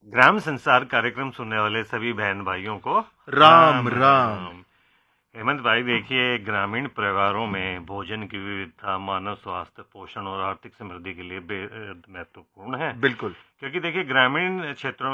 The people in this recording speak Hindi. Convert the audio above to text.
ग्राम संसार कार्यक्रम सुनने वाले सभी बहन भाइयों को राम राम। हेमंत भाई, देखिए, ग्रामीण परिवारों में भोजन की विविधता मानव स्वास्थ्य, पोषण और आर्थिक समृद्धि के लिए बेहद महत्वपूर्ण है। बिल्कुल। क्योंकि देखिए, ग्रामीण क्षेत्रों